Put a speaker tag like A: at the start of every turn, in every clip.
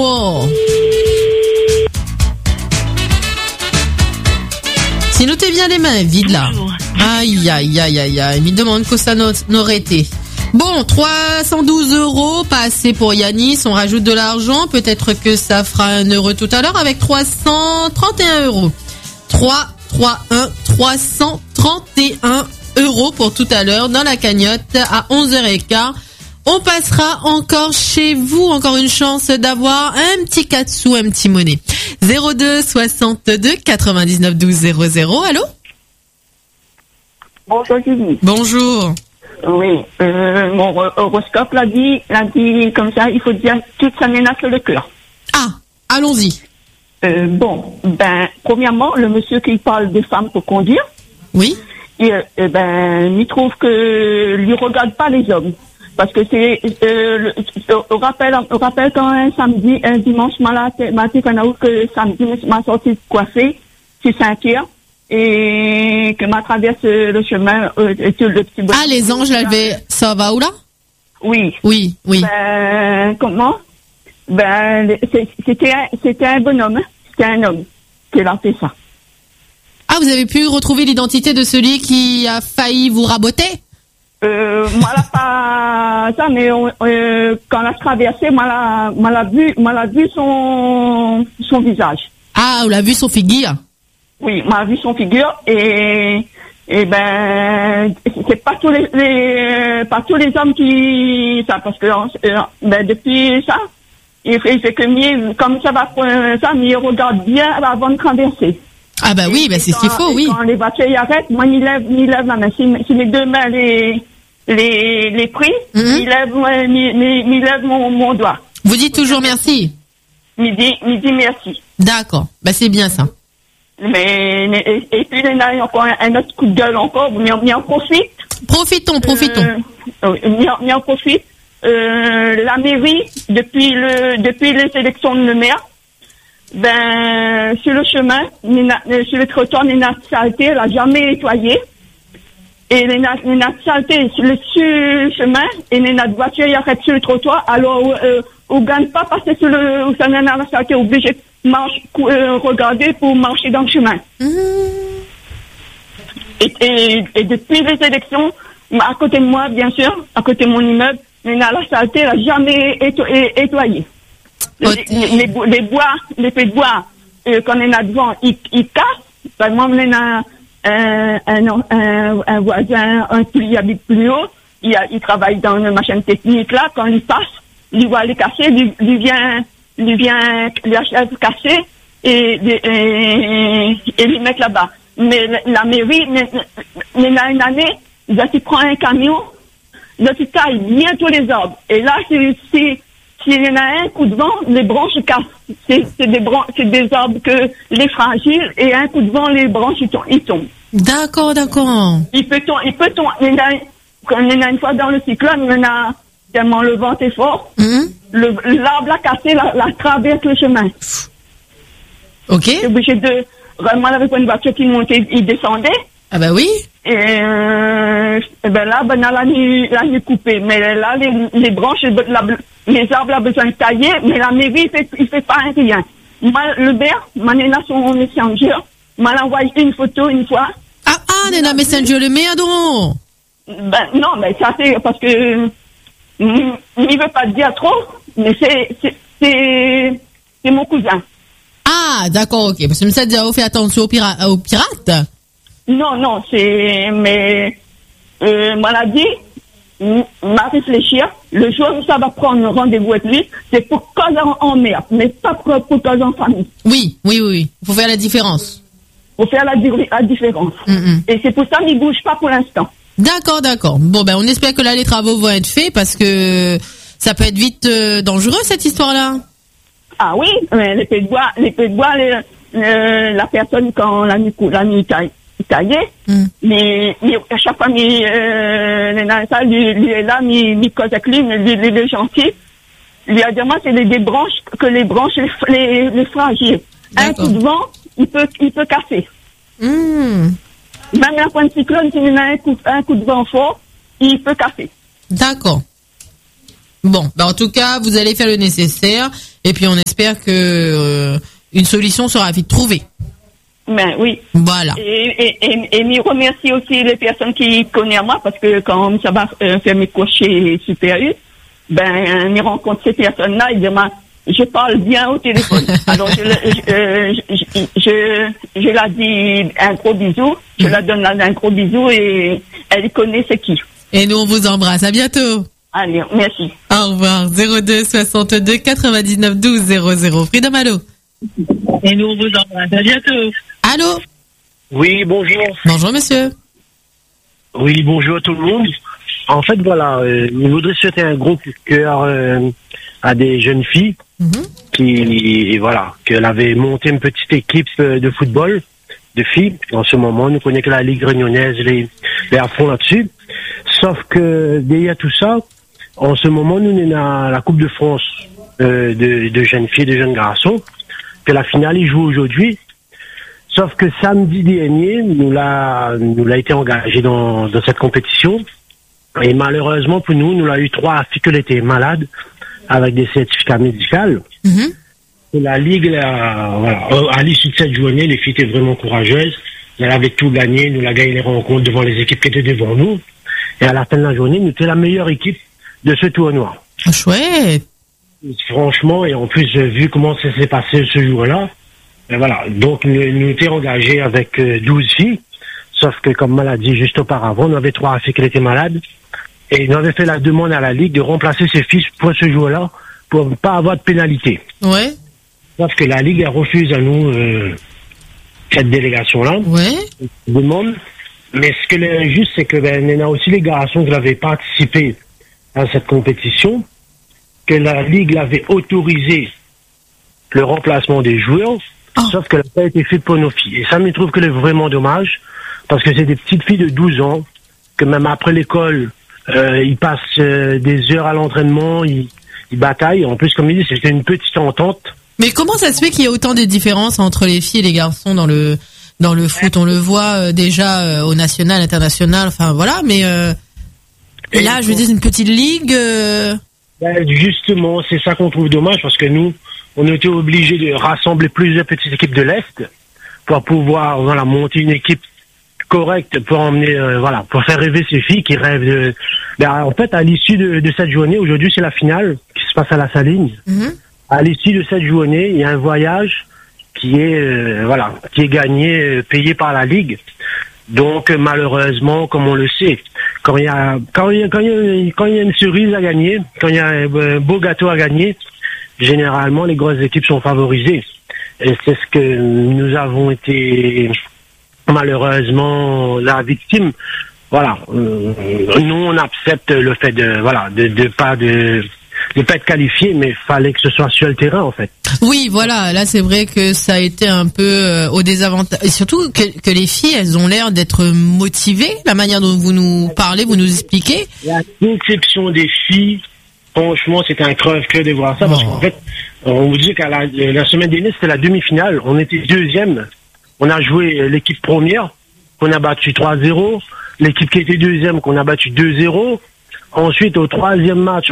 A: bonjour. Sinon, t'es bien les mains vides là. Aïe, aïe, aïe, aïe, aïe. Il me demande que ça n'aurait été. Bon, 312 €, pas assez pour Yanis. On rajoute de l'argent. Peut-être que ça fera 1 euro tout à l'heure avec 331 €. 331 € pour tout à l'heure dans la cagnotte à 11h15. On passera encore chez vous, encore une chance d'avoir un petit 4 sous, un petit monnaie. 02 62 99 12 00. Allô?
B: Bonjour Julie.
A: Bonjour.
B: Oui, mon horoscope l'a dit comme ça, il faut dire toute sa menace sur le cœur.
A: Ah, allons-y.
B: Premièrement, le monsieur qui parle des femmes pour conduire.
A: Oui.
B: Il trouve que lui regarde pas les hommes. Parce que c'est, on rappelle quand un dimanche, que samedi, m'a sorti coiffé, c'est Saint-Pierre, et que m'a traversé le chemin, le petit bois.
A: Ah, les anges, ça va où là?
B: Oui.
A: Oui.
B: Comment? C'était un bonhomme, c'était un homme qui a fait ça.
A: Ah, vous avez pu retrouver l'identité de celui qui a failli vous raboter?
B: Moi là pas ça, mais quand on a traversé, moi l'a vu son visage.
A: Ah, on l'a vu son figure.
B: Oui, m'a vu son figure et c'est pas tous les hommes qui ça, parce que depuis ça il fait que mieux, comme ça va ça, mais il regarde bien avant de traverser.
A: Ah bah oui, c'est ce qu'il faut, oui.
B: Quand les voitures y arrêtent, moi il lève la main. Si les deux mains les prix, il lève mon doigt.
A: Vous dites toujours merci.
B: Il dit merci.
A: D'accord, c'est bien ça.
B: Et puis il y a encore un autre coup de gueule encore, mais on en profite.
A: Profitons.
B: On en profite. La mairie, depuis les élections de maire, sur le chemin, sur le trottoir, les nattes saletés, elle a jamais nettoyé. Et les nattes saletés sur le chemin, et les nattes voitures, ils arrêtent sur le trottoir, alors, on gagne pas passer sur le, ça n'a la saleté, obligé de regarder pour marcher dans le chemin. Et depuis les élections, à côté de moi, bien sûr, à côté de mon immeuble, la saleté, elle a jamais nettoyé. Les bois, les feux de bois, quand on est là devant, ils cassent. Par exemple, on a un voisin, qui habite plus haut, il travaille dans une machine technique là, quand il passe, il voit les casser, il vient la chaise cassée et lui mettre là-bas. Mais la mairie, une année, il prend un camion, il taille bien tous les arbres. Et là, s'il y en a un coup de vent, les branches cassent. C'est des arbres que les fragiles, et un coup de vent, les branches ils tombent.
A: D'accord.
B: Il peut tomber. Quand on est une fois dans le cyclone, on a tellement le vent est fort, l'arbre a cassé, la traverse le chemin.
A: Ok.
B: C'est obligé de, vraiment avec une voiture qui montait, il descendait.
A: Ah bah oui.
B: Et là, la nuit coupée. Mais là, les branches, les arbres ont besoin de tailler, mais la mairie, il fait pas rien. Moi, le maire, Nena, son messenger, m'a envoyé une photo une fois.
A: Ah, Nena Messenger, le maire, donc.
B: Non, mais ça c'est parce que, il veut pas dire trop, mais c'est mon cousin.
A: Ah, d'accord, ok. Parce que ça dit, fait attention aux pirates.
B: Non, mais, moi l'a dit, m'a réfléchi, le jour où ça va prendre rendez-vous avec lui, c'est pour cause en merde, mais pas pour cause en famille.
A: Oui. Il faut faire la différence.
B: Pour faire la différence. Et c'est pour ça qu'il bouge pas pour l'instant.
A: D'accord. Bon, on espère que là, les travaux vont être faits parce que ça peut être vite dangereux, cette histoire-là.
B: Ah oui, mais les pets de bois, la personne, quand la nuit taillée, mais à chaque fois, lui est là, il cause avec lui, mais il est gentil. Lui a dit, moi, c'est des branches, que les branches, les fragiles. D'accord. Un coup de vent, il peut casser. Même un point de cyclone, s'il y a un coup de vent fort, il peut casser.
A: D'accord. Bon, en tout cas, vous allez faire le nécessaire et puis on espère que une solution sera vite trouvée.
B: Ben oui.
A: Voilà.
B: Et me remercie aussi les personnes qui connaissent moi parce que quand ça va faire mes cochers supérieurs, ben me rencontre ces personnes-là et dire je parle bien au téléphone. Alors je la dis un gros bisou, je la donne un gros bisou et elle connaît c'est qui.
A: Et nous on vous embrasse. À bientôt.
B: Allez, merci.
A: Au revoir. 02 62 99 12 00. Freedom, allô.
B: Et nous on vous embrasse. À bientôt.
A: Allô.
C: Oui, bonjour.
A: Bonjour monsieur.
C: Oui, bonjour à tout le monde. En fait, voilà, je voudrais souhaiter un gros coup de cœur à des jeunes filles qu'elle avait monté une petite équipe de football de filles. En ce moment, nous connaissons que la Ligue réunionnaise les à fond là-dessus. Sauf que derrière tout ça, en ce moment, nous sommes à la Coupe de France de jeunes filles, de jeunes garçons, que la finale y joue aujourd'hui. Sauf que samedi dernier, nous l'a été engagé dans cette compétition. Et malheureusement pour nous l'a eu 3 filles qui étaient malades avec des certificats médicaux. Et la Ligue, à l'issue de cette journée, les filles étaient vraiment courageuses. Elles avaient tout gagné. Nous l'avons gagné les rencontres devant les équipes qui étaient devant nous. Et à la fin de la journée, nous étions la meilleure équipe de ce tournoi.
A: Chouette.
C: Franchement, et en plus, vu comment ça s'est passé ce jour-là, et voilà. Donc, nous étions engagés avec 12 filles. Sauf que, comme on l'a dit juste auparavant, nous avions 3 filles qui étaient malades. Et nous avions fait la demande à la Ligue de remplacer ces filles pour ce jour-là, pour ne pas avoir de pénalité.
A: Ouais.
C: Sauf que la Ligue a refusé à nous cette délégation-là.
A: Ouais.
C: Demande. Mais ce que est juste, c'est que il y a aussi les garçons qui n'avaient pas participé à cette compétition, que la Ligue avait autorisé le remplacement des joueurs, sauf que ça n'a pas été fait pour nos filles. Et ça me trouve que c'est vraiment dommage, parce que c'est des petites filles de 12 ans, que même après l'école, ils passent des heures à l'entraînement, ils bataillent. En plus, comme il dit, c'était une petite entente.
A: Mais comment ça se fait qu'il y a autant de différences entre les filles et les garçons dans le foot? On le voit déjà au national, international, enfin voilà, mais là, je veux dire, une petite ligue.
C: Justement, c'est ça qu'on trouve dommage, parce que nous, on était obligés de rassembler plusieurs petites équipes de l'Est pour pouvoir monter une équipe correcte pour emmener pour faire rêver ces filles qui rêvent de. En fait, à l'issue de cette journée, aujourd'hui c'est la finale qui se passe à la Saline. À l'issue de cette journée, il y a un voyage qui est gagné, payé par la Ligue. Donc malheureusement, comme on le sait, quand il y a une cerise à gagner, quand il y a un beau gâteau à gagner, généralement les grosses équipes sont favorisées. Et c'est ce que nous avons été malheureusement la victime. Voilà, nous on accepte le fait de pas être qualifié, mais fallait que ce soit sur le terrain en fait.
A: Oui, voilà, là c'est vrai que ça a été un peu au désavantage, et surtout que les filles, elles ont l'air d'être motivées, la manière dont vous nous parlez, vous nous expliquez.
C: La conception des filles, franchement, c'était un crève-cœur de voir ça, parce qu'en fait, on vous dit qu'à la semaine dernière, c'était la demi-finale, on était deuxième, on a joué l'équipe première, qu'on a battu 3-0, l'équipe qui était deuxième, qu'on a battu 2-0. Ensuite, au troisième match,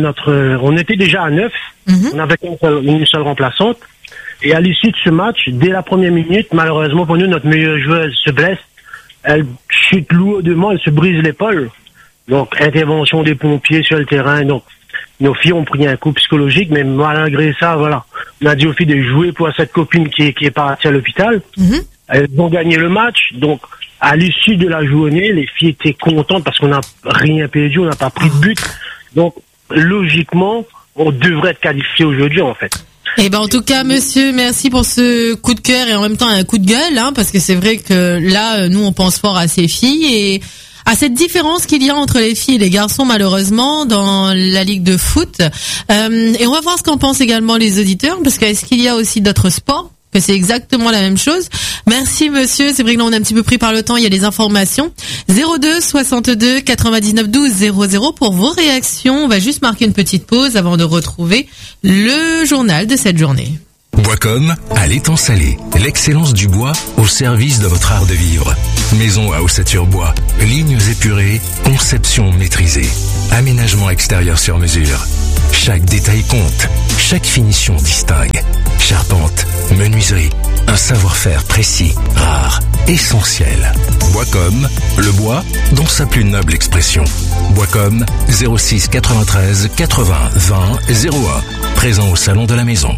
C: on était déjà à 9. On avait une seule remplaçante. Et à l'issue de ce match, dès la première minute, malheureusement pour nous, notre meilleure joueuse se blesse. Elle chute lourdement, elle se brise l'épaule. Donc, intervention des pompiers sur le terrain. Donc, nos filles ont pris un coup psychologique, mais malgré ça, on a dit aux filles de jouer pour cette copine qui est partie à l'hôpital. Elles ont gagné le match. Donc, à l'issue de la journée, les filles étaient contentes parce qu'on n'a rien perdu, on n'a pas pris de but. Donc, logiquement, on devrait être qualifié aujourd'hui, en fait.
A: Eh ben, en tout cas, monsieur, merci pour ce coup de cœur et en même temps un coup de gueule, parce que c'est vrai que là, nous, on pense fort à ces filles et à cette différence qu'il y a entre les filles et les garçons, malheureusement, dans la ligue de foot. Et on va voir ce qu'en pensent également les auditeurs, parce qu'est-ce qu'il y a aussi d'autres sports? Que c'est exactement la même chose. Merci monsieur, c'est vrai que là on est un petit peu pris par le temps, il y a des informations. 02 62 99 12 00 pour vos réactions. On va juste marquer une petite pause avant de retrouver le journal de cette journée.
D: Boiscom à l'étang salé. L'excellence du bois au service de votre art de vivre. Maison à ossature bois, lignes épurées, conception maîtrisée. Aménagement extérieur sur mesure. Chaque détail compte, chaque finition distingue. Charpente, menuiserie, un savoir-faire précis, rare, essentiel. Boiscom, le bois dans sa plus noble expression. Boiscom, 06 93 80 20 01. Présent au salon de la maison.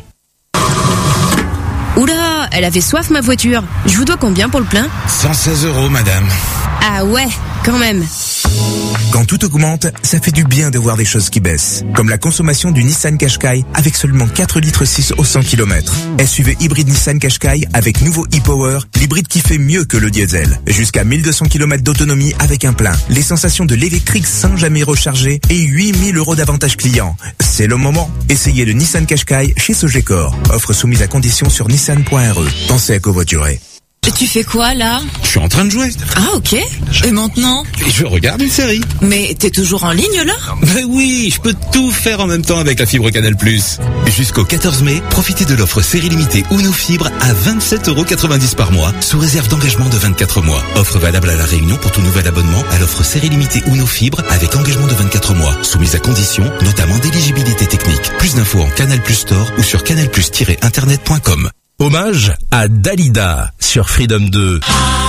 E: Oula, elle avait soif ma voiture. Je vous dois combien pour le plein ?
F: 116 €, madame.
E: Ah ouais, quand même.
F: Quand tout augmente, ça fait du bien de voir des choses qui baissent. Comme la consommation du Nissan Qashqai avec seulement 4,6 litres au 100 km. SUV hybride Nissan Qashqai avec nouveau e-Power, l'hybride qui fait mieux que le diesel. Jusqu'à 1200 km d'autonomie avec un plein. Les sensations de l'électrique sans jamais recharger et 8 000 € d'avantages clients. C'est le moment. Essayez le Nissan Qashqai chez Sogecor. Offre soumise à condition sur nissan.re. Pensez à covoiturer.
G: Et tu fais quoi là ?
F: Je suis en train de jouer.
G: Ah ok. Et maintenant ?
F: Je regarde une série.
G: Mais t'es toujours en ligne là ?
F: Mais oui, je peux tout faire en même temps avec la fibre Canal+. Jusqu'au 14 mai, profitez de l'offre série limitée Uno Fibre à 27,90 € par mois, sous réserve d'engagement de 24 mois. Offre valable à La Réunion pour tout nouvel abonnement à l'offre série limitée Uno Fibre avec engagement de 24 mois, soumise à conditions, notamment d'éligibilité technique. Plus d'infos en Canal+ Store ou sur canalplus-internet.com.
D: Hommage à Dalida sur Freedom 2.